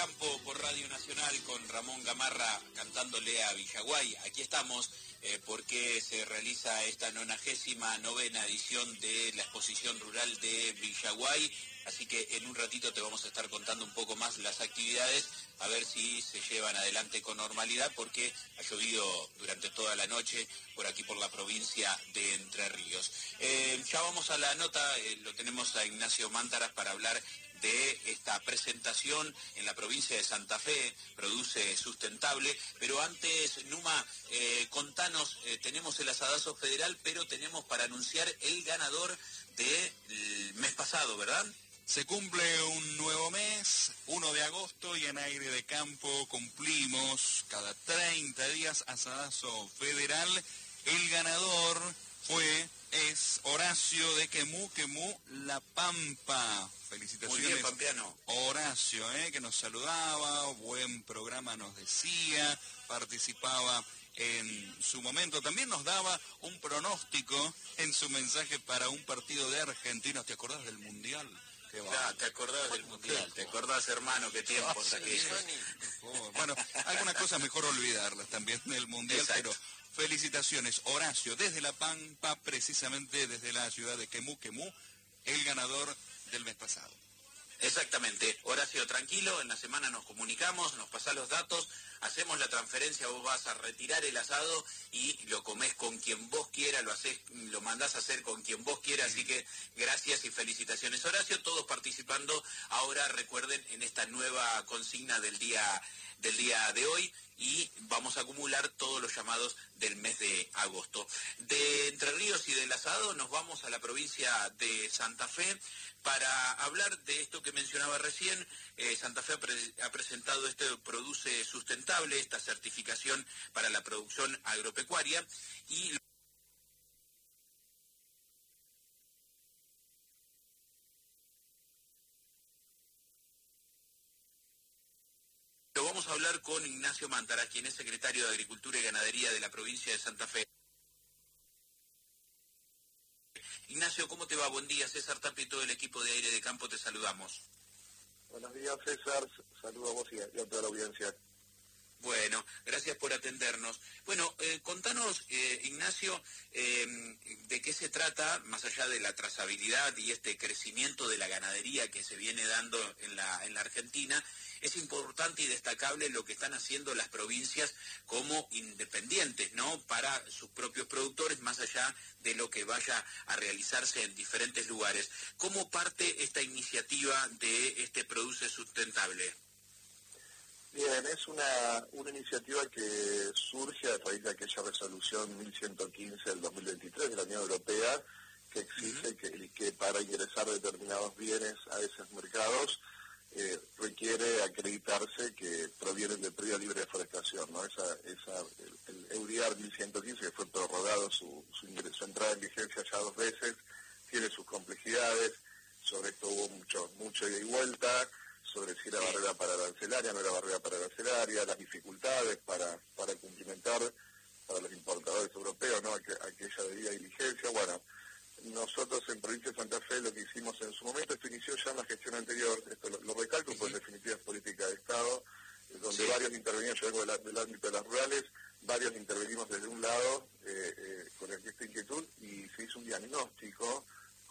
Campo por Radio Nacional con Ramón Gamarra cantándole a Villaguay. Aquí estamos porque se realiza esta 99ª edición de la exposición rural de Villaguay, así que en un ratito te vamos a estar contando un poco más las actividades, a ver si se llevan adelante con normalidad, porque ha llovido durante toda la noche por aquí por la provincia de Entre Ríos. Ya vamos a la nota, lo tenemos a Ignacio Mántaras para hablar de esta presentación en la provincia de Santa Fe, Produce Sustentable. Pero antes, Numa, contanos, tenemos el asadazo federal, pero tenemos para anunciar el ganador del mes pasado, ¿verdad? Se cumple un nuevo mes, 1 de agosto, y en Aire de Campo cumplimos cada 30 días asadazo federal. El ganador es Horacio de Quemú, La Pampa. Felicitaciones. Muy bien, pampeano. Horacio, que nos saludaba, buen programa nos decía, participaba en su momento. También nos daba un pronóstico en su mensaje para un partido de argentinos. ¿Te acordás del Mundial? Claro, te acordás del Mundial, te acordás, hermano, qué tiempos aquellos. Bueno, algunas cosas mejor olvidarlas también del Mundial. Exacto. Pero felicitaciones, Horacio, desde La Pampa, precisamente desde la ciudad de Quemú, el ganador del mes pasado. Exactamente. Horacio, tranquilo, en la semana nos comunicamos, nos pasás los datos, hacemos la transferencia, vos vas a retirar el asado y lo comés con quien vos quieras, lo mandás a hacer con quien vos quieras, así que gracias y felicitaciones, Horacio, todos participando ahora, recuerden, en esta nueva consigna del día de hoy, y vamos a acumular todos los llamados del mes de agosto. De Entre Ríos y del asado nos vamos a la provincia de Santa Fe para hablar de esto que mencionaba recién. Santa Fe ha presentado este Produce Sustentable, esta certificación para la producción agropecuaria, y lo vamos a hablar con Ignacio Mántaras, quien es secretario de Agricultura y Ganadería de la provincia de Santa Fe. Ignacio, ¿cómo te va? Buen día. César Tapia y todo el equipo de Aire de Campo te saludamos. Buenos días, César. Saludo a vos y a toda la audiencia. Bueno, gracias por atendernos. Bueno, contanos, Ignacio, de qué se trata, más allá de la trazabilidad y este crecimiento de la ganadería que se viene dando en la Argentina. Es importante y destacable lo que están haciendo las provincias como independientes, ¿no?, para sus propios productores, más allá de lo que vaya a realizarse en diferentes lugares. ¿Cómo parte esta iniciativa de este Produce Sustentable? Bien, es una iniciativa que surge a raíz de aquella resolución 1115 del 2023 de la Unión Europea, que exige que para ingresar determinados bienes a esos mercados requiere acreditarse que provienen de pérdida libre de forestación, ¿no? El EUDIAR 1115, que fue prorrogado su entrada en vigencia ya 2 veces, tiene sus complejidades. Sobre esto hubo mucho ida y vuelta, sobre si era barrera para arancelaria, no era barrera para arancelaria, las dificultades para cumplimentar para los importadores europeos, ¿no?, aquella debida diligencia. Bueno, nosotros en Provincia de Santa Fe lo que hicimos en su momento, esto inició ya en la gestión anterior, esto lo recalco, pues en definitiva es política de Estado, donde varios intervenían, yo vengo del ámbito de las rurales, varios intervenimos desde un lado con esta inquietud, y se hizo un diagnóstico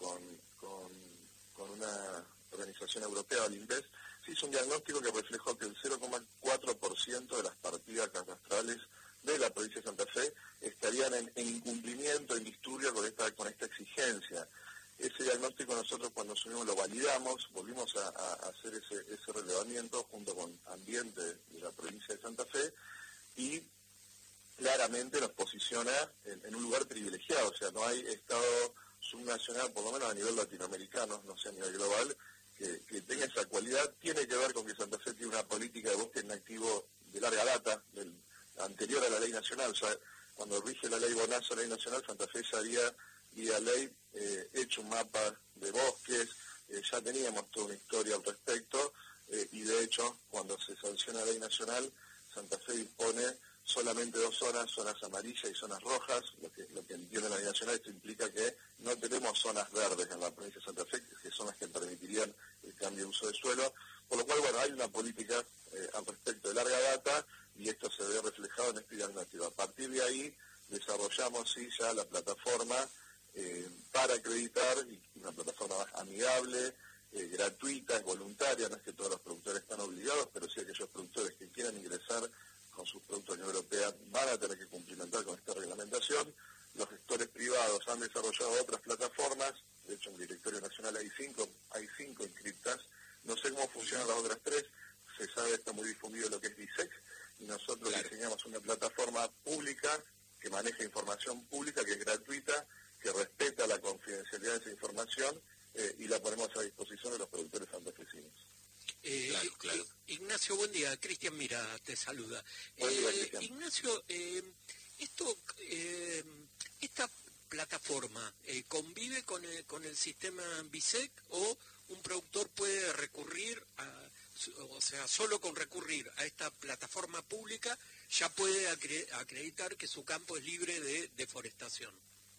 con una organización europea, el INVES, se hizo un diagnóstico que reflejó que el 0,4% de las partidas catastrales de la provincia de Santa Fe estarían en incumplimiento, en disturbio con esta exigencia. Ese diagnóstico nosotros cuando asumimos lo validamos, volvimos a hacer ese relevamiento junto con Ambiente de la provincia de Santa Fe, y claramente nos posiciona en un lugar privilegiado, o sea, no hay Estado subnacional, por lo menos a nivel latinoamericano, no sé, a nivel global, que tenga esa cualidad. Tiene que ver con que Santa Fe tiene una política de bosque en activo de larga data, anterior a la ley nacional. O sea, cuando rige la ley Bonazo, la ley nacional, Santa Fe ya había, vía ley, hecho un mapa de bosques, ya teníamos toda una historia al respecto, y de hecho, cuando se sanciona la ley nacional, Santa Fe dispone solamente 2 zonas amarillas y zonas rojas, lo que entiende la ley nacional. Esto implica que no tenemos zonas verdes en la provincia de Santa Fe, que son las que permitirían el cambio de uso de suelo, por lo cual, bueno, hay una política desarrollamos sí ya la plataforma para acreditar, y una plataforma más amigable, gratuita, es voluntaria, no es que todos los productores están obligados, pero sí aquellos productores que quieran ingresar con sus productos a la Unión Europea van a tener que cumplimentar con esta reglamentación. Los gestores privados han desarrollado otras plataformas, de hecho en el directorio nacional hay cinco inscriptas, no sé cómo funcionan las otras tres, se sabe, está muy difundido lo que es DISEX, y nosotros diseñamos una plataforma pública que maneja información pública, que es gratuita, que respeta la confidencialidad de esa información, y la ponemos a disposición de los productores santafesinos. Claro. Ignacio, buen día. Cristian Mira te saluda. Buen día, Cristian. Ignacio, esta plataforma convive con el sistema BISEC, o un productor puede recurrir solo con recurrir a esta plataforma pública ya puede acreditar que su campo es libre de deforestación?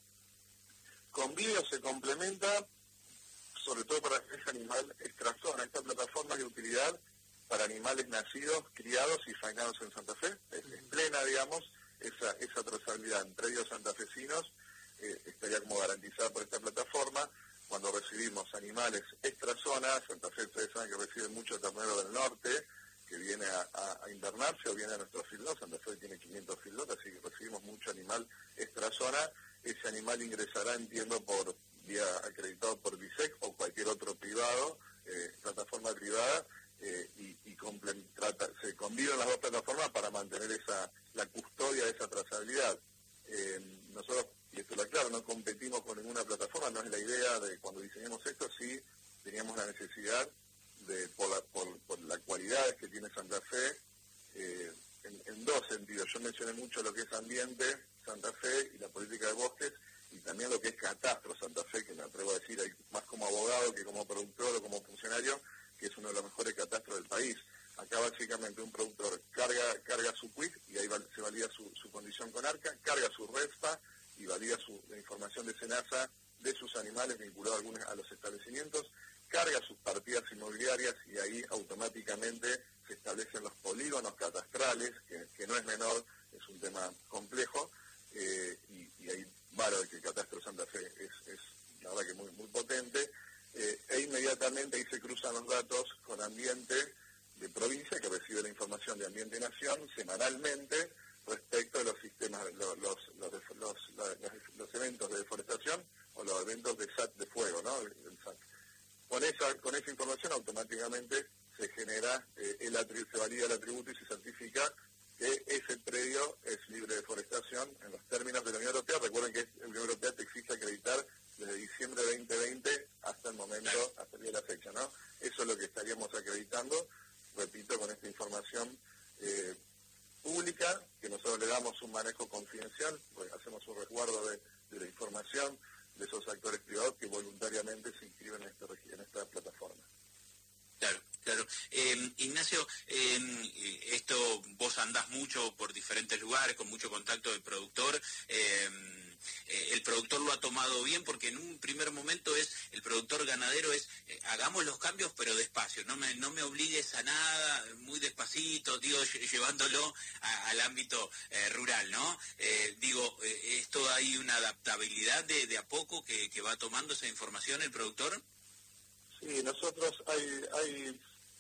Convive o se complementa, sobre todo para ese animal extrazona. Esta plataforma es de utilidad para animales nacidos, criados y faenados en Santa Fe. Es plena, digamos, esa trazabilidad entre ellos santafesinos estaría como garantizada por esta plataforma. Cuando recibimos animales extrazona, Santa Fe, ustedes saben que recibe mucho ternero del norte, que viene a invernarse o viene a nuestro feedlot. Santa Fe tiene 500 feedlot, así que recibimos mucho animal extrazona. Ese animal ingresará, entiendo, por vía acreditado por BISEC o cualquier otro privado, plataforma privada, y se conviven las dos plataformas para mantener la custodia de esa trazabilidad. Nosotros, y esto lo aclaro, no competimos con ninguna plataforma, no es la idea de cuando diseñamos esto, sí teníamos la necesidad por las cualidades que tiene Santa Fe, en dos sentidos. Yo mencioné mucho lo que es ambiente, Santa Fe y la política de bosques, y también lo que es catastro Santa Fe, que me atrevo a decir, más como abogado que como productor o como funcionario, que es uno de los mejores catastros del país. Acá básicamente un productor carga su quit y ahí se valida su condición con ARCA, carga su RESPA y valida la información de SENASA de sus animales vinculados a los establecimientos, carga sus partidas inmobiliarias y ahí automáticamente se establecen los polígonos catastrales, que no es menor, es un tema complejo, y ahí vale que el catastro Santa Fe es la verdad que muy, muy potente, e inmediatamente ahí se cruzan los datos con ambiente de provincia, que recibe la información de Ambiente Nación semanalmente respecto de los sistemas, los eventos de deforestación o los eventos de fuego, ¿no? El SAT. Con esa información automáticamente se genera, se valida el atributo y se certifica que ese predio es libre de deforestación en los términos de la Unión Europea. Recuerden que la Unión Europea te exige acreditar desde diciembre de 2020 hasta el momento, hasta el día de la fecha, ¿no? Eso es lo que estaríamos acreditando, repito, con esta información pública, que nosotros le damos un manejo confidencial, pues hacemos un resguardo de la información de esos actores privados que voluntariamente se inscriben en esta plataforma. Claro. Ignacio, esto vos andás mucho por diferentes lugares, con mucho contacto del productor. El productor lo ha tomado bien porque en un primer momento el productor ganadero hagamos los cambios pero despacio, no me obligues a nada, muy despacito, llevándolo al ámbito rural, ¿no? ¿Esto hay una adaptabilidad de a poco que va tomando esa información el productor? Sí, nosotros hay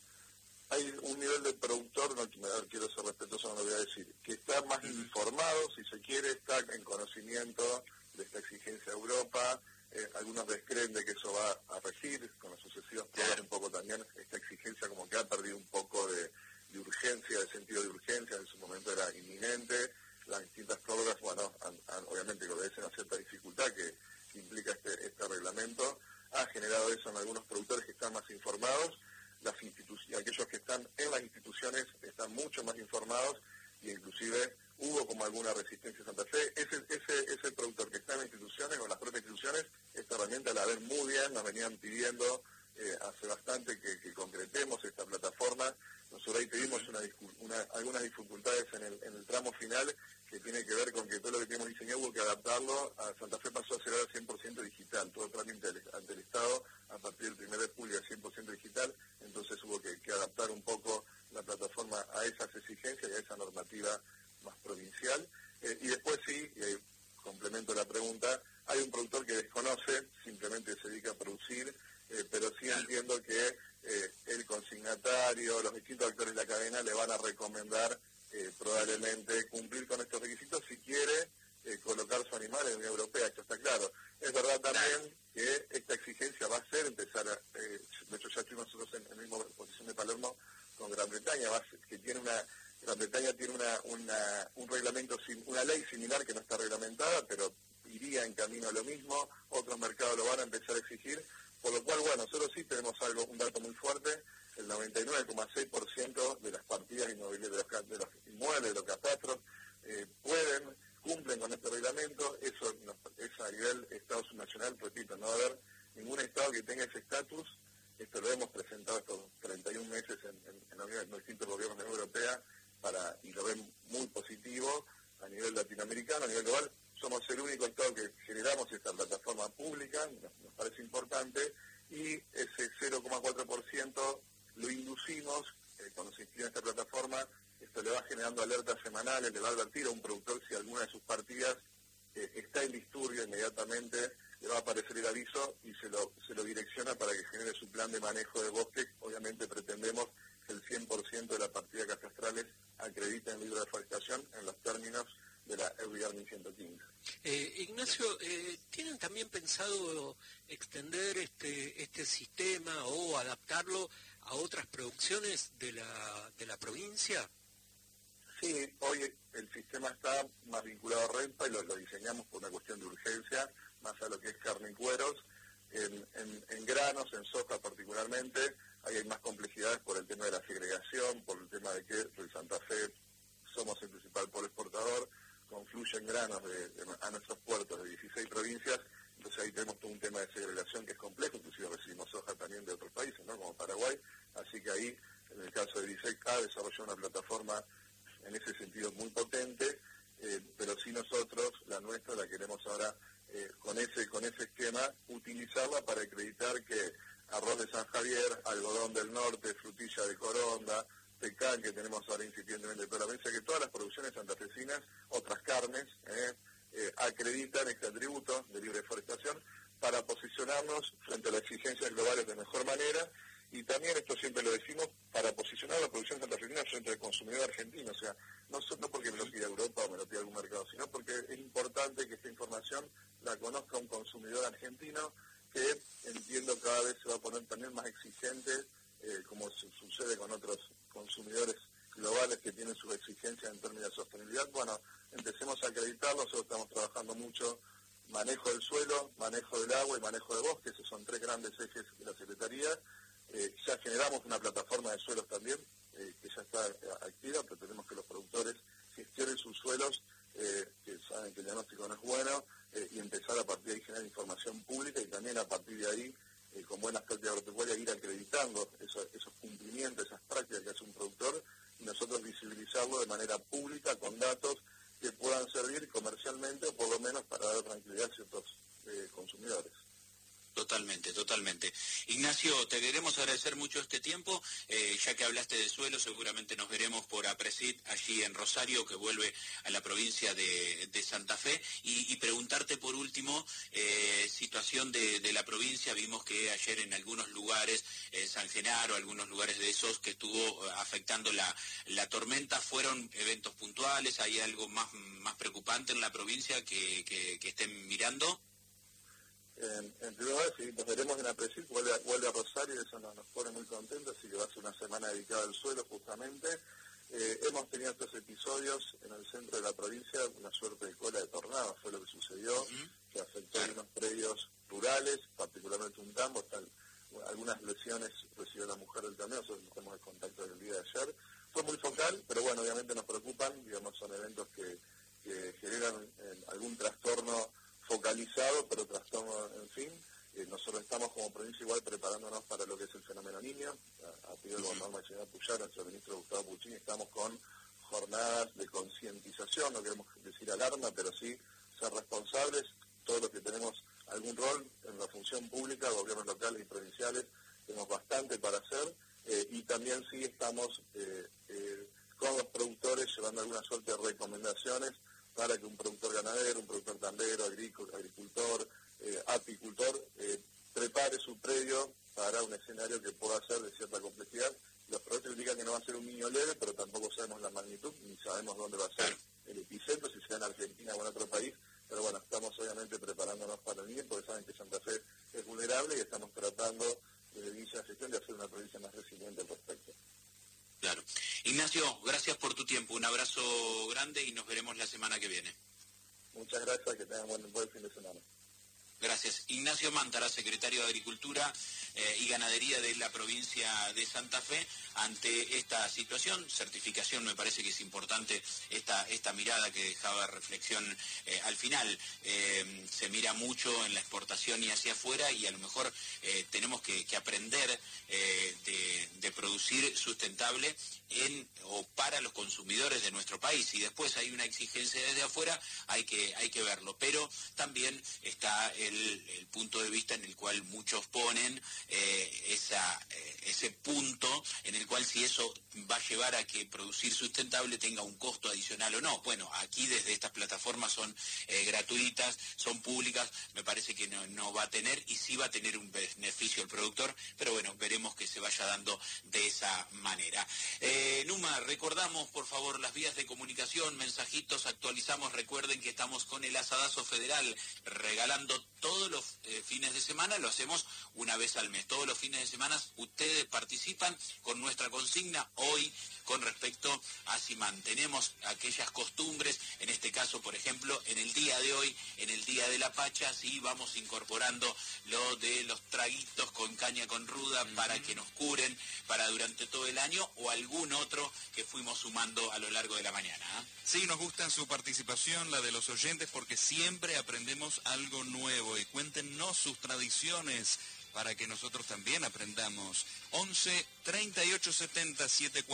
un nivel de productor, quiero ser respetuoso, no lo voy a decir, que está más informado, si se quiere, está en conocimiento de esta exigencia de Europa. Algunos descreen de que eso va a regir, con los sucesivos programas un poco también esta exigencia como que ha perdido un poco de urgencia, de sentido de urgencia, en su momento era inminente. Las distintas prórrogas, obviamente que obedecen a cierta dificultad que implica este reglamento, ha generado eso en algunos productores que están más informados. Aquellos que están en las instituciones están mucho más informados, y inclusive hubo como alguna resistencia en Santa Fe. Ese productor que está en las instituciones o en las propias instituciones, esta herramienta la ven muy bien, nos venían pidiendo hace bastante que concretemos esta plataforma. Nosotros ahí tuvimos algunas dificultades en el tramo final, que tiene que ver con que todo lo que teníamos diseñado hubo que adaptarlo. A Santa Fe pasó a ser ahora 100% digital, todo el trámite ante el Estado a partir del 1 de julio es 100% digital, entonces hubo que adaptar un poco la plataforma a esas exigencias y a esa normativa más provincial. Y después sí, complemento la pregunta, hay un productor que desconoce, simplemente se dedica a producir, pero sí entiendo que el consignatario, los distintos actores de la cadena le van a recomendar probablemente cumplir con estos requisitos si quiere colocar su animal en la Unión Europea, esto está claro. Es verdad también que esta exigencia va a ser empezar de hecho ya estuvimos nosotros en la misma posición de Palermo con Gran Bretaña, Gran Bretaña tiene un reglamento, una ley similar que no está reglamentada, pero iría en camino a lo mismo, otros mercados lo van a empezar a exigir, por lo cual, bueno, nosotros sí tenemos un dato muy fuerte, el 99,6% de las partidas inmobiliarias, de los inmuebles, de los catastros, cumplen con este reglamento, eso es a nivel Estado subnacional, repito, no va a haber ningún Estado que tenga ese estatus, esto lo hemos presentado estos 31 meses en los distintos gobiernos de la Unión Europea, y lo ven muy positivo a nivel latinoamericano, a nivel global. Somos el único Estado que generamos esta plataforma pública, nos parece importante, y ese 0,4% lo inducimos, cuando se inscribe en esta plataforma, esto le va generando alertas semanales, le va a advertir a un productor si alguna de sus partidas está en disturbio, inmediatamente le va a aparecer el aviso y se lo direcciona para que genere su plan de manejo de bosque. Obviamente pretendemos que el 100% de las partidas catastrales acrediten el libro de forestación en los términos de la EURIAR 1115. Ignacio, ¿tienen también pensado extender este sistema o adaptarlo a otras producciones de la provincia? Sí, hoy el sistema está más vinculado a RENPA y lo diseñamos por una cuestión de urgencia, más a lo que es carne y cueros. En granos, en soja particularmente, ahí hay más complejidades por el tema de la segregación, por el tema de que en Santa Fe somos el principal polo exportador, confluyen granos a nuestros puertos de 16 provincias, entonces ahí tenemos todo un tema de segregación que es complejo, inclusive recibimos soja también de otros países, ¿no? Como Paraguay, así que ahí, en el caso de BISEC, ha desarrollado una plataforma en ese sentido muy potente, pero sí nosotros, la nuestra, la queremos ahora con ese esquema, utilizarla para acreditar que arroz de San Javier, algodón del norte, frutilla de Coronda, pecan que tenemos ahora incipientemente toda la provincia, que todas las producciones santafesinas, otras carnes, acreditan este atributo de libre forestación para posicionarnos frente a las exigencias globales de mejor manera, y también, esto siempre lo decimos, para posicionar la producción santafesina frente al consumidor argentino, o sea, no porque me lo pida Europa o me lo pida algún mercado, sino porque es importante que esta información la conozca un consumidor argentino que, entiendo, cada vez se va a poner también más exigente, como sucede con otros consumidores globales que tienen sus exigencias en términos de sostenibilidad. Bueno, empecemos a acreditarlo, nosotros estamos trabajando mucho manejo del suelo, manejo del agua y manejo de bosque, esos son tres grandes ejes de la Secretaría. Ya generamos una plataforma de suelos también, que ya está activa, pretendemos que los productores gestionen sus suelos, que saben que el diagnóstico no es bueno, y empezar a partir de ahí a generar información pública y también a partir de ahí, con buenas prácticas agropecuarias, ir acreditando esos cumplimientos, esas prácticas que hace un productor, y nosotros visibilizarlo de manera pública, con datos que puedan servir comercialmente o por lo menos para dar tranquilidad a ciertos consumidores. Totalmente. Ignacio, te queremos agradecer mucho este tiempo, ya que hablaste de suelo, seguramente nos veremos por APRESID allí en Rosario, que vuelve a la provincia de Santa Fe, y preguntarte por último, situación de la provincia. Vimos que ayer en algunos lugares, San Genaro, algunos lugares de esos que estuvo afectando la tormenta, ¿fueron eventos puntuales? ¿Hay algo más preocupante en la provincia que estén mirando? En primer lugar, sí, nos veremos en APRESID, vuelve a Rosario, y eso nos pone muy contentos, así que va a ser una semana dedicada al suelo justamente. Hemos tenido estos episodios en el centro de la provincia, una suerte de cola de tornado, fue lo que sucedió, que afectó algunos predios rurales, particularmente un tambo, algunas lesiones recibió la mujer del camión, nosotros tenemos el contacto del día de ayer. Fue muy focal, pero bueno, obviamente nos preocupan, digamos, son eventos que generan algún trastorno focalizado, pero trastorno, en fin. Nosotros estamos como provincia igual preparándonos para lo que es el fenómeno Niño. A pedido del gobernador Maximiliano Puyaro, nuestro ministro Gustavo Puccini, estamos con jornadas de concientización, no queremos decir alarma, pero sí ser responsables, todos los que tenemos algún rol en la función pública, gobiernos locales y provinciales, tenemos bastante para hacer, y también sí estamos con los productores llevando alguna suerte de recomendaciones para que un productor ganadero, un productor tambero, agricultor, apicultor, prepare su predio para un escenario que pueda ser de cierta complejidad. Los pronósticos indican que no va a ser un niño leve, pero tampoco sabemos la magnitud, ni sabemos dónde va a ser el epicentro, si será en Argentina o en otro país, pero bueno, estamos obviamente preparándonos para el niño, porque saben que Santa Fe es vulnerable y estamos tratando desde el inicio de la gestión de hacer una provincia más resiliente al respecto. Claro. Ignacio, gracias por tu tiempo, un abrazo grande y nos veremos la semana que viene. Muchas gracias, que tengan buen fin de semana. Gracias. Ignacio Mántara, secretario de Agricultura y Ganadería de la provincia de Santa Fe, ante esta situación. Certificación, me parece que es importante esta mirada que dejaba reflexión al final. Se mira mucho en la exportación y hacia afuera y a lo mejor tenemos que aprender de producir sustentable o para los consumidores de nuestro país. Si después hay una exigencia desde afuera, hay que verlo. Pero también está el punto de vista en el cual muchos ponen ese punto en el cual si eso va a llevar a que producir sustentable tenga un costo adicional o no. Bueno, aquí desde estas plataformas son gratuitas, son públicas, me parece que no va a tener, y sí va a tener un beneficio el productor, pero bueno, veremos que se vaya dando de esa manera. Numa, recordamos por favor las vías de comunicación, mensajitos, actualizamos, recuerden que estamos con el Asadazo Federal, regalando todos los fines de semana, lo hacemos una vez al mes, todos los fines de semana ustedes participan con nuestra consigna hoy con respecto a si mantenemos aquellas costumbres, en este caso por ejemplo en el día de hoy, en el día de la Pacha, si vamos incorporando lo de los traguitos con caña con ruda para que nos curen para durante todo el año, o algún otro que fuimos sumando a lo largo de la mañana. Sí, nos gusta su participación, la de los oyentes, porque siempre aprendemos algo nuevo, y cuéntenos sus tradiciones para que nosotros también aprendamos. 11 38 70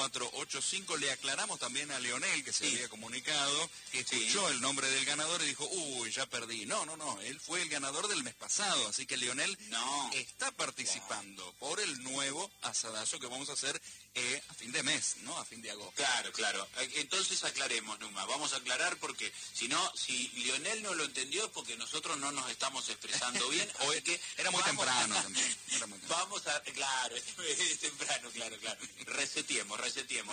7485. Le aclaramos también a Leonel, que se había comunicado, que escuchó el nombre del ganador y dijo, uy, ya perdí. No, él fue el ganador del mes pasado, así que Leonel está participando por el nuevo asadazo que vamos a hacer a fin de mes, ¿no? A fin de agosto. Claro. Entonces aclaremos, Numa. Vamos a aclarar porque si Leonel no lo entendió es porque nosotros no nos estamos expresando bien. Así que era muy temprano también. Vamos a... Claro, es temprano, claro. Reseteemos.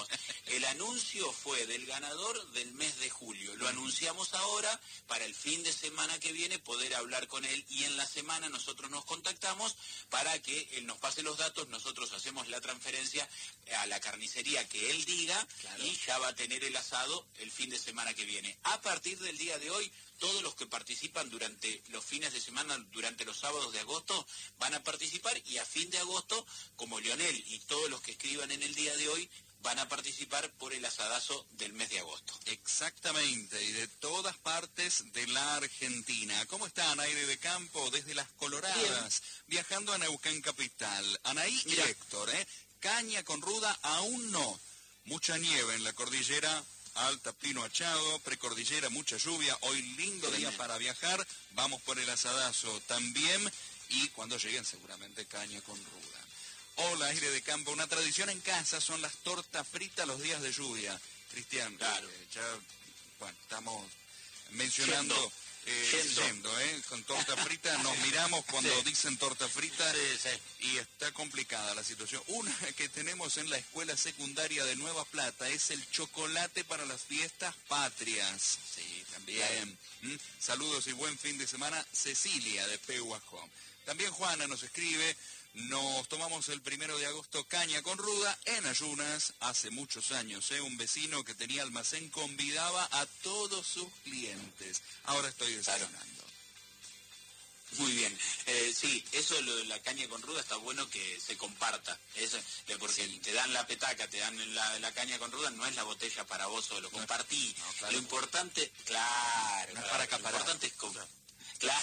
El anuncio fue del ganador del mes de julio. Lo anunciamos ahora para el fin de semana que viene poder hablar con él, y en la semana nosotros nos contactamos para que él nos pase los datos, nosotros hacemos la transferencia a la carnicería que él diga, y ya va a tener el asado el fin de semana que viene. A partir del día de hoy, todos los que participan durante los fines de semana, durante los sábados de agosto, van a participar, y a fin de agosto, como Leonel y todos los que escriban en el día de hoy, van a participar por el asadazo del mes de agosto. Exactamente, y de todas partes de la Argentina. ¿Cómo están? Aire de campo desde Las Coloradas, viajando a Neuquén Capital. Anaí y Héctor, caña con ruda aún no. Mucha nieve en la cordillera alta, Pino Achado, precordillera, mucha lluvia. Hoy lindo día para viajar. Vamos por el asadazo también, y cuando lleguen seguramente caña con ruda. Hola, Aire de campo. Una tradición en casa son las tortas fritas los días de lluvia. Cristian, estamos mencionando... con torta frita, nos miramos cuando dicen torta frita y está complicada la situación. Una que tenemos en la escuela secundaria de Nueva Plata es el chocolate para las fiestas patrias. Sí, también. Saludos y buen fin de semana, Cecilia de Pehuajó. También Juana nos escribe, nos tomamos el 1 de agosto caña con ruda en ayunas hace muchos años. Un vecino que tenía almacén convidaba a todos sus clientes. Ahora estoy desayunando. Muy bien. Sí, eso lo de la caña con ruda está bueno que se comparta. Eso, porque te dan la petaca, te dan la caña con ruda, no es la botella para vos solo, compartí. No, claro. Lo importante, no es para acaparar. Lo importante es Claro,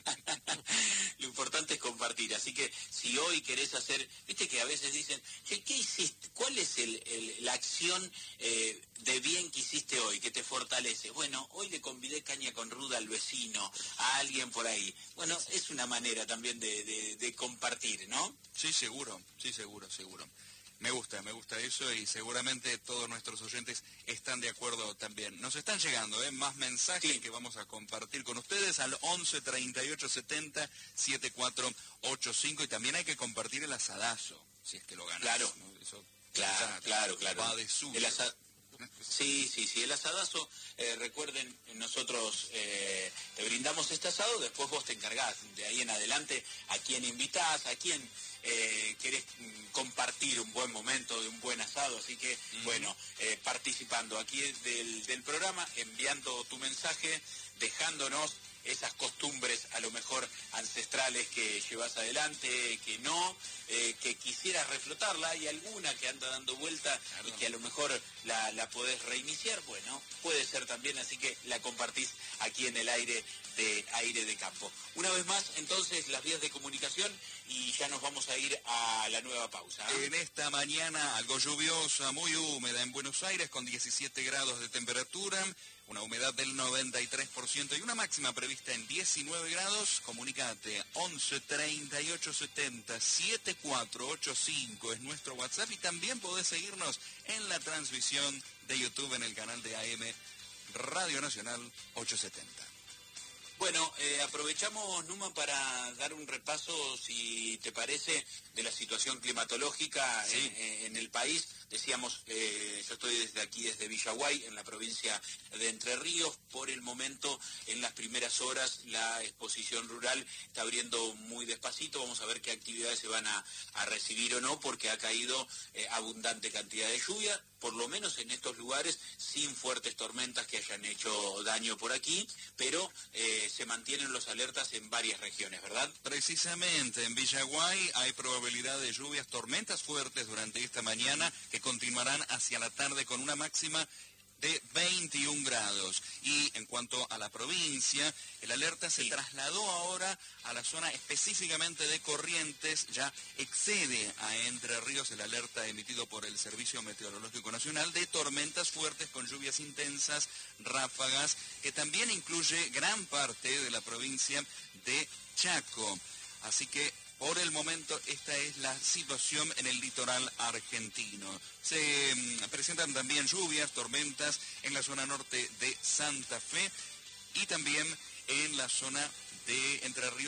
lo importante es compartir, así que si hoy querés hacer, viste que a veces dicen, ¿qué hiciste? ¿Cuál es la acción de bien que hiciste hoy, que te fortalece? Bueno, hoy le convidé caña con ruda al vecino, a alguien por ahí. Bueno, es una manera también de compartir, ¿no? Sí, seguro. Me gusta eso y seguramente todos nuestros oyentes están de acuerdo también. Nos están llegando más mensajes que vamos a compartir con ustedes al 11 38 70 7485 y también hay que compartir el asadazo, si es que lo ganas. Claro, ¿no? Eso claro. Va de suyo. Sí, el asadazo, recuerden, nosotros te brindamos este asado, después vos te encargás de ahí en adelante a quién invitás, a quién querés compartir un buen momento de un buen asado, así que bueno, participando aquí del programa, enviando tu mensaje, dejándonos esas costumbres a lo mejor ancestrales que llevas adelante, que no, que quisieras reflotarla, hay alguna que anda dando vuelta y que a lo mejor la podés reiniciar, bueno, puede ser también, así que la compartís aquí en el aire de campo. Una vez más, entonces, las vías de comunicación y ya nos vamos a ir a la nueva pausa. En esta mañana algo lluviosa, muy húmeda en Buenos Aires con 17 grados de temperatura, una humedad del 93% y una máxima prevista en 19 grados. Comunicate 11 38 70 7485 es nuestro WhatsApp y también podés seguirnos en la transmisión de YouTube en el canal de AM Radio Nacional 870. Bueno, aprovechamos, Numa, para dar un repaso, si te parece, de la situación climatológica en el país. Decíamos, yo estoy desde aquí, desde Villaguay, en la provincia de Entre Ríos. Por el momento, en las primeras horas, la exposición rural está abriendo muy despacito. Vamos a ver qué actividades se van a recibir o no, porque ha caído abundante cantidad de lluvia, por lo menos en estos lugares, sin fuertes tormentas que hayan hecho daño por aquí, pero se mantienen los alertas en varias regiones, ¿verdad? Precisamente, en Villaguay hay probabilidad de lluvias, tormentas fuertes durante esta mañana que continuarán hacia la tarde con una máxima de 21 grados. Y en cuanto a la provincia, el alerta se trasladó ahora a la zona específicamente de Corrientes, ya excede a Entre Ríos el alerta emitido por el Servicio Meteorológico Nacional de tormentas fuertes con lluvias intensas, ráfagas, que también incluye gran parte de la provincia de Chaco. Así que por el momento, esta es la situación en el litoral argentino. Se presentan también lluvias, tormentas en la zona norte de Santa Fe y también en la zona de Entre Ríos.